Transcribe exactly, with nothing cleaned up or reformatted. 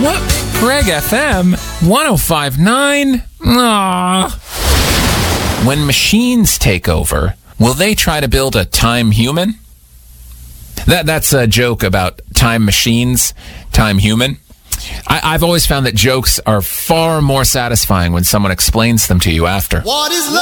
What? Greg F M one oh five point nine? Aww. When machines take over, will they try to build a time human? That That's a joke about time machines, time human. I, I've always found that jokes are far more satisfying when someone explains them to you after. What is love?